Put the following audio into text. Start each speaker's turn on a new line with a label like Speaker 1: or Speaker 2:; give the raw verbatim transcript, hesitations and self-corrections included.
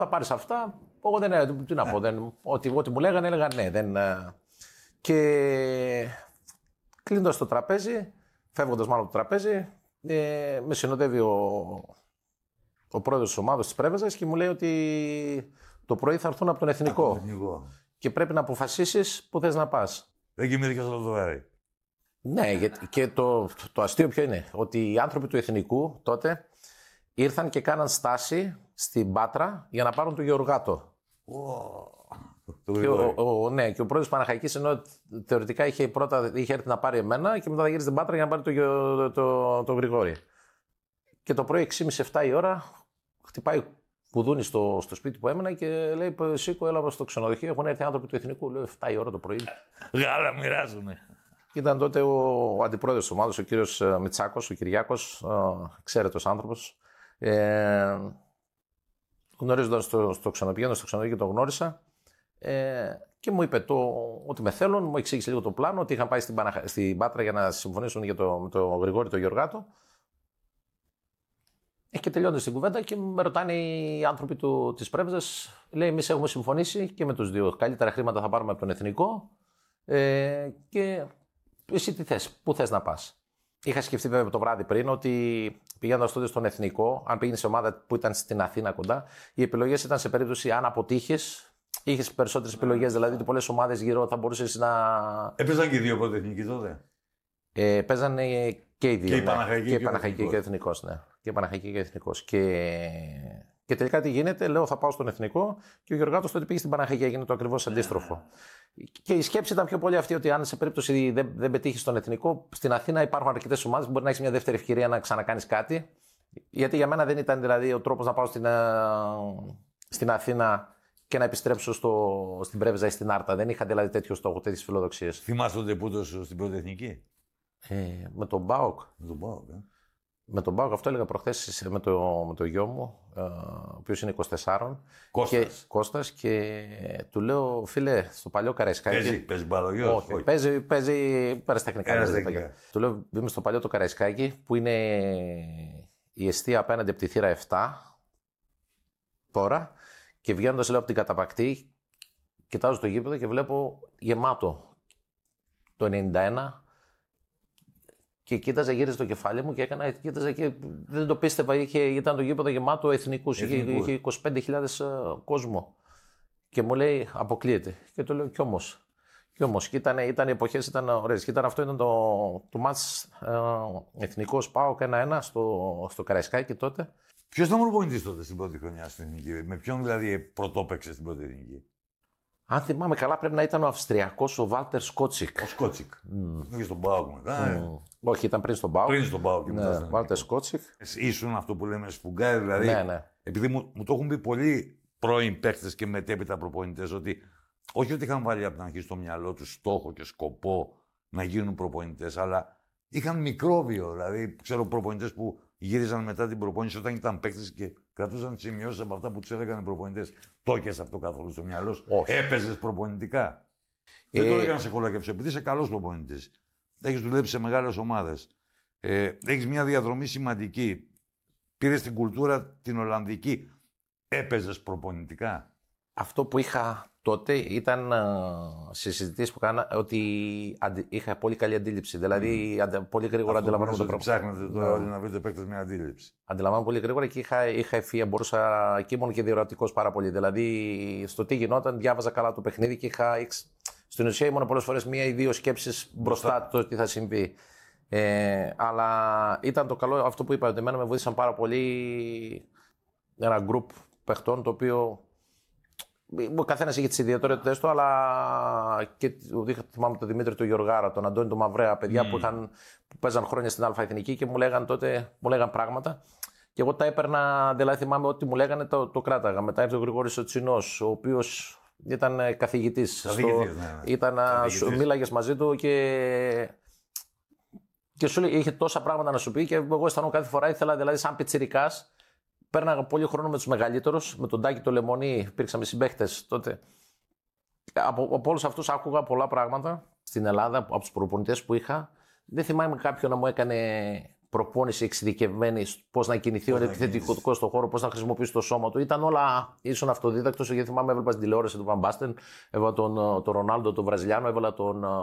Speaker 1: θα πάρεις αυτά. Εγώ δεν. Τι να πω, δεν, ό,τι, ό,τι μου λέγανε, έλεγα ναι. Δεν, και κλείνοντας το τραπέζι, φεύγοντας μάλλον από το τραπέζι, ε, με συνοδεύει ο, ο πρόεδρος της ομάδας της Πρέβεζας και μου λέει ότι το πρωί θα έρθουν από τον Εθνικό.
Speaker 2: Εθνικό.
Speaker 1: Και πρέπει να αποφασίσεις που θες να πας.
Speaker 2: Δεν κοιμήθηκες όλο το βράδυ.
Speaker 1: Ναι, γιατί, και το, το αστείο ποιο είναι, ότι οι άνθρωποι του Εθνικού τότε ήρθαν και κάναν στάση στην Πάτρα για να πάρουν τον Γεωργάτο.
Speaker 2: Oh,
Speaker 1: και, ο, ο, ναι, και ο πρόεδρος Παναχαϊκής, ενώ θεωρητικά είχε, πρώτα, είχε έρθει να πάρει εμένα και μετά θα γύρισε στην Πάτρα για να πάρει τον το, το, το Γρηγόρη. Και το πρωί έξι και μισή επτά η ώρα χτυπάει κουδούνι στο, στο σπίτι που έμενα και λέει: Σήκω, έλα στο ξενοδοχείο. Έχουν έρθει άνθρωποι του Εθνικού. Λέω: επτά η ώρα το πρωί.
Speaker 2: Γάλα μοιράζουνε.
Speaker 1: Ήταν τότε ο, ο αντιπρόεδρος της ομάδας, ο κύριος Μητσάκος, ο Κυριάκος, εξαίρετος άνθρωπος. Ε, γνωρίζοντας το, στο ξενοδοχείο, στο ξενοδοχείο το γνώρισα ε, και μου είπε το, ότι με θέλουν, μου εξήγησε λίγο το πλάνο, ότι είχαν πάει στην, Παναχα... στην Πάτρα για να συμφωνήσουν για το, με τον Γρηγόρη τον Γεωργάτο. Ε, και τελειώνοντας την κουβέντα και με ρωτάνε οι άνθρωποι του, της Πρέβεζας, λέει: Εμείς έχουμε συμφωνήσει και με τους δύο. Καλύτερα χρήματα θα πάρουμε από τον Εθνικό ε, και εσύ τι θες, πού θες να πας. Είχα σκεφτεί βέβαια το βράδυ πριν ότι πηγαίνοντας τότε στον Εθνικό, αν πήγαινε σε ομάδα που ήταν στην Αθήνα κοντά, οι επιλογές ήταν σε περίπτωση αν αποτύχεις, είχες περισσότερες επιλογές, δηλαδή ότι πολλές ομάδες γύρω θα μπορούσες να.
Speaker 2: Έπαιζαν και οι δύο πρωτοεθνικοί τότε.
Speaker 1: Ε, παίζανε και οι δύο.
Speaker 2: Και η
Speaker 1: ναι.
Speaker 2: Παναχαϊκή
Speaker 1: και,
Speaker 2: και,
Speaker 1: και, Παναχαϊκή και ο Εθνικός. Ναι. Και η Παναχαϊκή και ο Εθνικός. Και... και τελικά τι γίνεται, λέω θα πάω στον Εθνικό και ο Γεωργάτος τότε πήγε στην Παναχαϊκή, έγινε το ακριβώς αντίστροφο. Και η σκέψη ήταν πιο πολύ αυτή ότι αν σε περίπτωση δεν, δεν πετύχει στον Εθνικό, στην Αθήνα υπάρχουν αρκετές ομάδες που μπορεί να έχει μια δεύτερη ευκαιρία να ξανακάνεις κάτι. Γιατί για μένα δεν ήταν δηλαδή ο τρόπος να πάω στην, στην Αθήνα και να επιστρέψω στο, στην Πρέβεζα ή στην Άρτα. Δεν είχα δηλαδή τέτοιο στόχο, τέτοιες φιλοδοξίες.
Speaker 2: Θυμάσαι τον τεπούτο σου στην πρωτοεθνική.
Speaker 1: Ε, με τον Μπάοκ.
Speaker 2: Με τον Μπάοκ, ε.
Speaker 1: Με τον Μπάοκ, αυτό έλεγα προχθές με το, με το γιο μου, ε, ο οποίος είναι είκοσι τέσσερα.
Speaker 2: Κώστας.
Speaker 1: Και, Κώστας και του λέω, φίλε, στο παλιό Καραϊσκάκι.
Speaker 2: Παίζει, παίζει μπαλογιός.
Speaker 1: Όχι, όχι. Παίζει, παίζει περιστεχνικά. Του λέω, είμαι στο παλιό το Καραϊσκάκι, που είναι η εστία απέναντι από τη θύρα επτά τώρα. Και βγαίνοντας, λέω, από την Καταπακτή, κοιτάζω το γήπεδο και βλέπω γεμάτο το ενενήντα ένα. Και κοίταζα, γύριζε το κεφάλι μου και έκανα, κοίταζα και δεν το πίστευα, είχε, ήταν το γήπεδο γεμάτο εθνικούς, είχε, είχε είκοσι πέντε χιλιάδες uh, κόσμο. Και μου λέει, αποκλείεται. Και το λέω, κι όμως. Κι όμως, και ήταν, ήταν οι εποχές, ήταν ωραίες. Και ήταν, αυτό ήταν το, το μάτς uh, εθνικός ΠΑΟΚ ένα ένα στο, στο Καραϊσκάκι τότε.
Speaker 2: Ποιος ήταν ο προπονητής τότε στην πρώτη χρονιά στην εθνική, με ποιον δηλαδή πρωτόπαιξε στην πρώτη εθνική.
Speaker 1: Αν θυμάμαι καλά, πρέπει να ήταν ο Αυστριακός, ο Βάλτερ Σκότσικ.
Speaker 2: Ο Σκότσικ. Mm. Είχε στον ΠΑΟΚ μετά.
Speaker 1: Mm. Όχι, ήταν πριν στον ΠΑΟΚ.
Speaker 2: Πριν στον ΠΑΟΚ.
Speaker 1: Ναι, Βάλτερ Σκότσικ.
Speaker 2: Ήσουν αυτό που λέμε σφουγγάρι, δηλαδή.
Speaker 1: Ναι, ναι.
Speaker 2: Επειδή μου, μου το έχουν πει πολλοί πρώην παίκτες και μετέπειτα προπονητές, ότι όχι ότι είχαν βάλει από την αρχή στο μυαλό του στόχο και σκοπό να γίνουν προπονητές, αλλά είχαν μικρόβιο. Δηλαδή, ξέρω προπονητές που γύριζαν μετά την προπόνηση όταν ήταν παίκτες και κρατούσαν τις σημειώσεις από αυτά που τους έλεγαν οι προπονητές. Το έχεις αυτό καθόλου στο μυαλό σου. Έπαιζες προπονητικά. Ε... Δεν το έκανα σε κολακεύσω, επειδή είσαι καλός προπονητής. Έχεις δουλέψει σε μεγάλες ομάδες. Ε, έχεις μια διαδρομή σημαντική. Πήρες την κουλτούρα την Ολλανδική. Έπαιζες προπονητικά.
Speaker 1: Αυτό που είχα τότε ήταν σε συζητήσεις που κάνα ότι αντι... είχα πολύ καλή αντίληψη. Δηλαδή, mm. αντι... πολύ γρήγορα αντιλαμβάνομαι το
Speaker 2: πρόβλημα. Ψάχνετε τώρα όλοι να βρείτε παίκτες με αντίληψη.
Speaker 1: Αντιλαμβάνομαι πολύ γρήγορα και είχα, είχα ευφυΐα. Μπορούσα και ήμουν και διορατικός πάρα πολύ. Δηλαδή, στο τι γινόταν, διάβαζα καλά το παιχνίδι και είχα. Στην ουσία ήμουν πολλές φορές μία ή δύο σκέψεις μπροστά το τι θα συμβεί. Ε, αλλά ήταν το καλό αυτό που είπα, ότι εμένα με βοήθησαν πάρα πολύ ένα γκρουπ παιχτών το οποίο. Ο καθένας είχε τις ιδιαιτερότητες του, αλλά και θυμάμαι τον Δημήτρη του Γιωργάρα, τον Αντώνη του Μαυρέα, παιδιά mm. που, είχαν, που παίζαν χρόνια στην Α' Εθνική και μου λέγαν τότε μου λέγαν πράγματα. Και εγώ τα έπαιρνα, δηλαδή θυμάμαι ότι μου λέγανε το, το κράταγα. Μετά ήρθε ο Γρηγόρης ο Τσινός, ο οποίος ήταν καθηγητής.
Speaker 2: Καθηγητής,
Speaker 1: στο,
Speaker 2: ναι, ναι.
Speaker 1: Ήταν, σου, μίλαγες μαζί του και, και σου λέει, είχε τόσα πράγματα να σου πει και εγώ αισθανόμουν κάθε φορά, ήθελα δηλαδή σαν πιτσιρικάς. Πέρναγα πολύ χρόνο με τους μεγαλύτερους, με τον Τάκη το Λεμονί, υπήρξαμε συμπαίχτες τότε. Από, από όλους αυτούς άκουγα πολλά πράγματα στην Ελλάδα, από τους προπονητές που είχα. Δεν θυμάμαι κάποιον να μου έκανε προπόνηση εξειδικευμένη, πώς να κινηθεί ο επιθετικός στον χώρο, πώς να χρησιμοποιήσει το σώμα του. Ήταν όλα, ήσουν αυτοδίδακτος, γιατί θυμάμαι, έβλεπα στην τηλεόραση του Βαν Μπάστεν, έβαλα τον, τον Ρονάλντο, τον Βραζιλιάνο, έβαλα τον